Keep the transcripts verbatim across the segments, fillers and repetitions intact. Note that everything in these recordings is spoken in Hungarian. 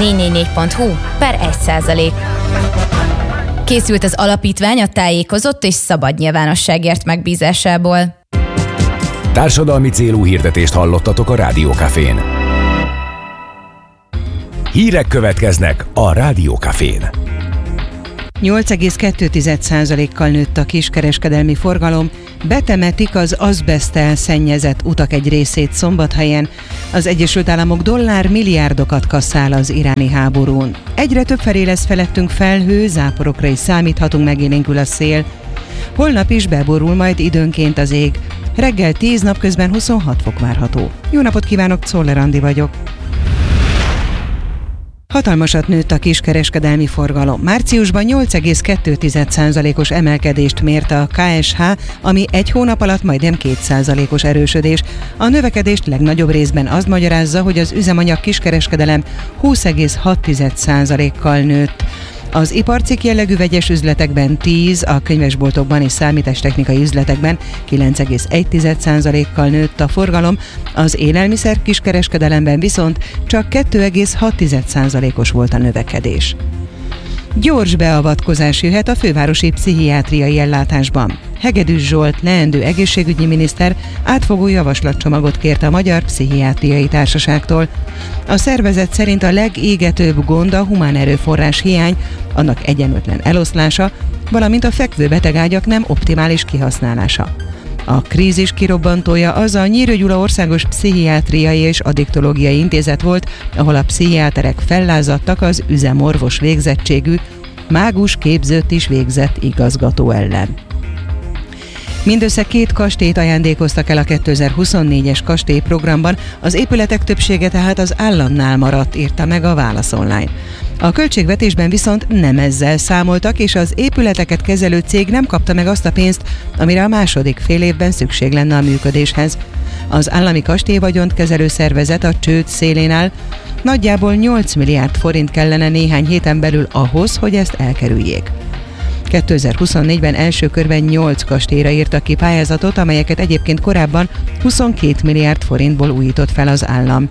négy négy négy pont hu per egy százalék. Készült az alapítvány a tájékozott és szabad nyilvánosságért megbízásából. Társadalmi célú hirdetést hallottatok a Rádiókafén. Hírek következnek a Rádiókafén. nyolc egész kettő százalékkal nőtt a kiskereskedelmi forgalom, betemetik az azbeszttel szennyezett utak egy részét Szombathelyen, az Egyesült Államok dollár milliárdokat kasszál az iráni háborún. Egyre többfelé lesz felettünk felhő, záporokra is számíthatunk, megélénkül a szél. Holnap is beborul majd időnként az ég. Reggel tíz, napközben huszonhat fok várható. Jó napot kívánok, Czoller Andi vagyok. Hatalmasat nőtt a kiskereskedelmi forgalom. Márciusban nyolc egész kettő százalékos emelkedést mért a ká es há, ami egy hónap alatt majdnem két százalékos erősödés. A növekedést legnagyobb részben azt magyarázza, hogy az üzemanyag kiskereskedelem húsz egész hat százalékkal nőtt. Az iparcikk jellegű vegyes üzletekben tíz, a könyvesboltokban és számítástechnikai üzletekben kilenc egész egy százalékkal nőtt a forgalom, az élelmiszer kiskereskedelemben viszont csak kettő egész hat százalékos volt a növekedés. Gyors beavatkozás jöhet a fővárosi pszichiátriai ellátásban. Hegedűs Zsolt leendő egészségügyi miniszter átfogó javaslatcsomagot kért a Magyar Pszichiátriai Társaságtól. A szervezet szerint a legégetőbb gond a humán erőforrás hiány, annak egyenlőtlen eloszlása, valamint a fekvő betegágyak nem optimális kihasználása. A krízis kirobbantója az a Nyírő Gyula Országos Pszichiátriai és Addiktológiai Intézet volt, ahol a pszichiáterek fellázadtak az üzemorvos végzettségű, mágus képzőt is végzett igazgató ellen. Mindössze két kastélyt ajándékoztak el a kétezer-huszonnégyes kastélyprogramban, az épületek többsége tehát az államnál maradt, írta meg a Válasz Online. A költségvetésben viszont nem ezzel számoltak, és az épületeket kezelő cég nem kapta meg azt a pénzt, amire a második fél évben szükség lenne a működéshez. Az állami kastélyvagyont kezelő szervezet a csőd szélén áll, nagyjából nyolc milliárd forint kellene néhány héten belül ahhoz, hogy ezt elkerüljék. kétezer-huszonnégyben első körben nyolc kastélyra írtak ki pályázatot, amelyeket egyébként korábban huszonkét milliárd forintból újított fel az állam.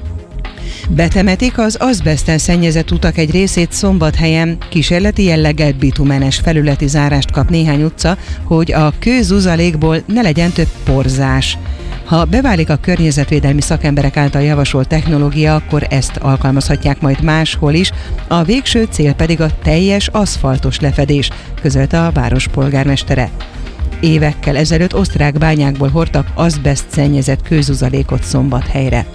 Betemetik az azbeszttel szennyezett utak egy részét Szombathelyen, kísérleti jelleggel bitumenes felületi zárást kap néhány utca, hogy a kőzuzalékból ne legyen több porzás. Ha beválik a környezetvédelmi szakemberek által javasolt technológia, akkor ezt alkalmazhatják majd máshol is, a végső cél pedig a teljes aszfaltos lefedés, közölte a város polgármestere. Évekkel ezelőtt osztrák bányákból hordtak azbeszt szennyezett kőzuzalékot Szombathelyre.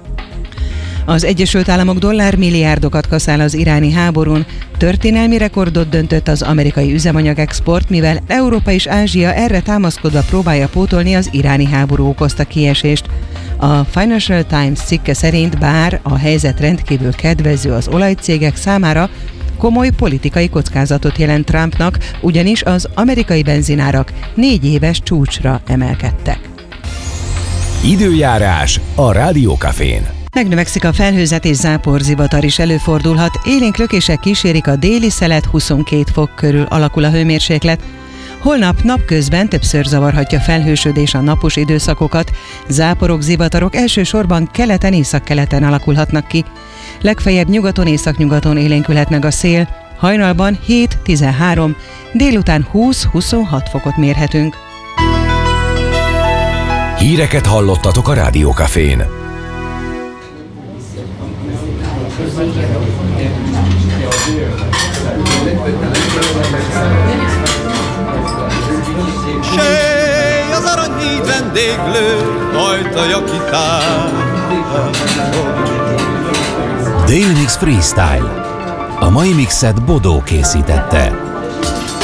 Az Egyesült Államok dollár milliárdokat kaszál az iráni háborún, történelmi rekordot döntött az amerikai üzemanyagexport, mivel Európa és Ázsia erre támaszkodva próbálja pótolni az iráni háború okozta kiesést. A Financial Times cikke szerint bár a helyzet rendkívül kedvező az olajcégek számára, komoly politikai kockázatot jelent Trumpnak, ugyanis az amerikai benzinárak négy éves csúcsra emelkedtek. Időjárás a Rádiókafén. Megnövekszik a felhőzet és záporzivatar is előfordulhat, élénk lökések kísérik a déli szelet, huszonkét fok körül alakul a hőmérséklet. Holnap napközben többször zavarhatja felhősödés a napos időszakokat, záporok, zivatarok elsősorban keleten, északkeleten alakulhatnak ki. Legfeljebb nyugaton, északnyugaton élénkülhet meg a szél, hajnalban hét-tizenhárom, délután húsz-huszonhat fokot mérhetünk. Híreket hallottatok a Rádiókafén. Sej az aranyhíd vendéglő, ajtaja kitár. Dale Mix Freestyle. A mai mixet Bodó készítette.